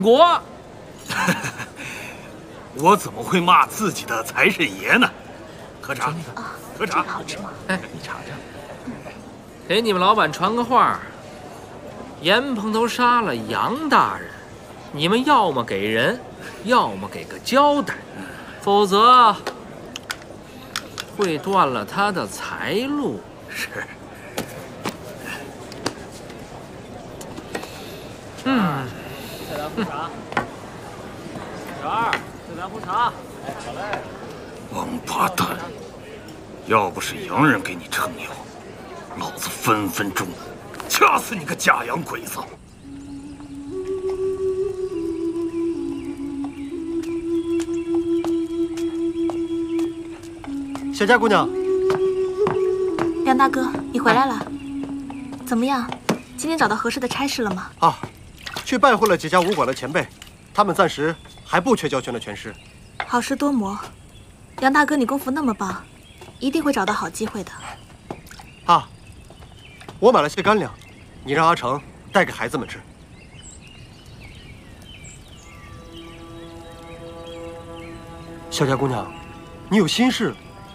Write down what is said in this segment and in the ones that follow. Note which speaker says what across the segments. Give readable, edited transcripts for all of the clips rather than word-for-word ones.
Speaker 1: 国。
Speaker 2: 我怎么会骂自己的财神爷呢？喝茶，喝茶，
Speaker 3: 好吃吗？
Speaker 1: 哎，
Speaker 2: 你尝尝。
Speaker 1: 给你们老板传个话，严蓬头杀了杨大人，你们要么给人，要么给个交代，否则会断了他的财路。
Speaker 2: 是。
Speaker 4: 再来壶茶。小二，再来壶茶。哎，好嘞。
Speaker 2: 王八蛋！要不是洋人给你撑腰，老子分分钟掐死你个假洋鬼子！
Speaker 5: 小佳姑娘，
Speaker 3: 梁大哥，你回来了，怎么样？今天找到合适的差事了吗？
Speaker 5: 啊，去拜会了几家武馆的前辈，他们暂时还不缺教拳的拳师。
Speaker 3: 好事多磨，梁大哥，你功夫那么棒，一定会找到好机会的。
Speaker 5: 啊，我买了些干粮，你让阿成带给孩子们吃。小佳姑娘，你有心事？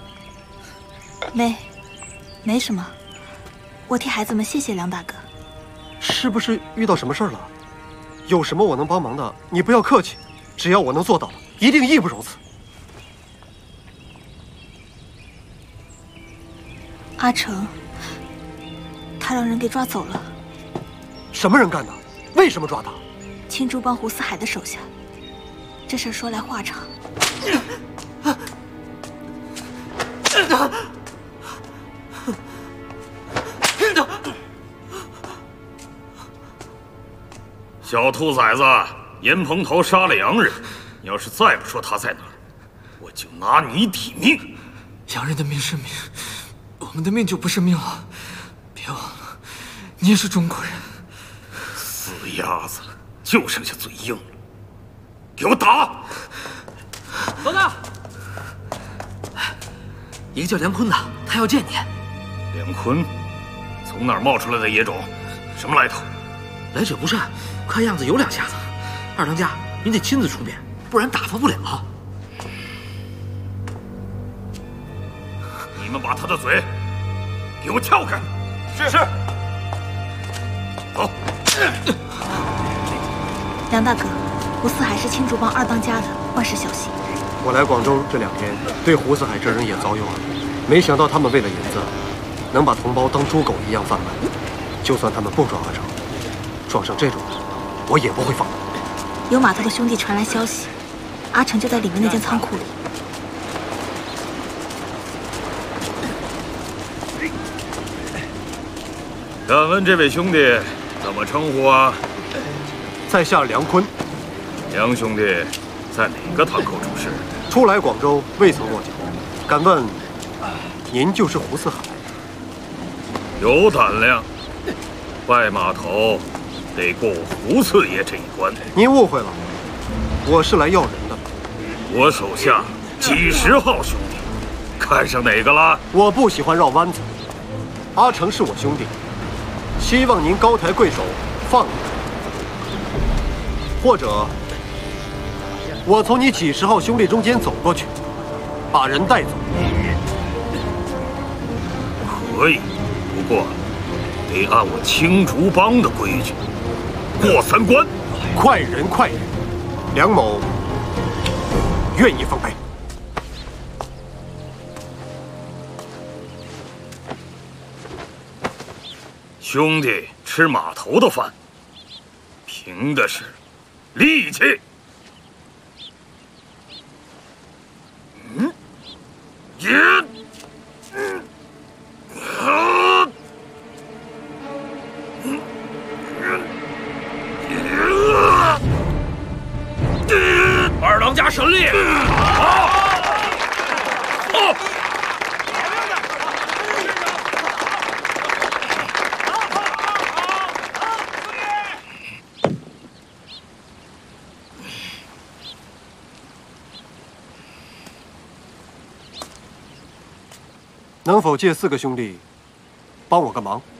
Speaker 3: 没什么，我替孩子们谢谢梁大哥。
Speaker 5: 是不是遇到什么事儿了？有什么我能帮忙的，你不要客气，只要我能做到的，一定义不容辞。
Speaker 3: 阿成，他让人给抓走了。
Speaker 5: 什么人干的？为什么抓他？
Speaker 3: 青竹帮胡四海的手下。这事儿说来话长。
Speaker 2: 小兔崽子，严蓬头杀了洋人，你要是再不说他在哪儿，我就拿你抵命。
Speaker 6: 洋人的命是命，我们的命就不是命了。别忘了，你也是中国人。
Speaker 2: 死鸭子，就剩下嘴硬了，给我打！
Speaker 1: 老大，一个叫梁坤的，他要见你。
Speaker 2: 梁坤，从哪儿冒出来的野种？什么来头？
Speaker 1: 来者不善，看样子有两下子。二当家，您得亲自出面，不然打发不了。
Speaker 2: 你们把他的嘴给我撬开！是。走。
Speaker 3: 梁大哥，胡四海是青竹帮二当家的，万事小心。
Speaker 5: 我来广州这2天，对胡四海这人也早有耳闻，没想到他们为了银子，能把同胞当猪狗一样贩卖。就算他们不抓阿成，撞上这种人，我也不会放。
Speaker 3: 有码头的兄弟传来消息，阿成就在里面那间仓库里。
Speaker 2: 敢问这位兄弟怎么称呼啊？
Speaker 5: 在下梁坤。
Speaker 2: 梁兄弟在哪个堂口出事？
Speaker 5: 初来广州，未曾落脚。敢问，您就是胡四海？
Speaker 2: 有胆量，拜码头得过胡四爷这一关。
Speaker 5: 您误会了，我是来要人的。
Speaker 2: 我手下几10号兄弟，看上哪个了？
Speaker 5: 我不喜欢绕弯子。阿成是我兄弟，希望您高抬贵手放了他，或者我从你几10号兄弟中间走过去，把人带走。
Speaker 2: 可以，不过得按我青竹帮的规矩过3关。
Speaker 5: 快人快人，梁某愿意奉陪。
Speaker 2: 兄弟吃码头的饭，凭的是力气。
Speaker 1: 二当家胜利！
Speaker 5: 能否借4个兄弟帮我个忙？